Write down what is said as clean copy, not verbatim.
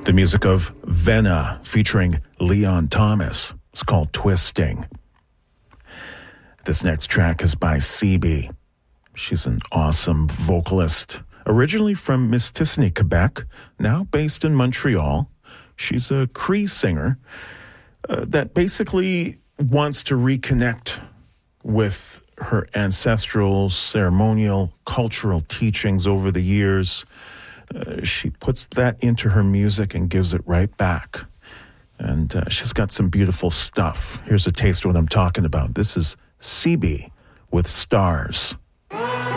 The music of Venna featuring Leon Thomas. It's called Twisting. This next track is by CB. She's an awesome vocalist. Originally from Mistassini, Quebec, now based in Montreal. She's a Cree singer that basically wants to reconnect with her ancestral, ceremonial, cultural teachings over the years. She puts that into her music and gives it right back. And she's got some beautiful stuff. Here's a taste of what I'm talking about. This is CB with Stars.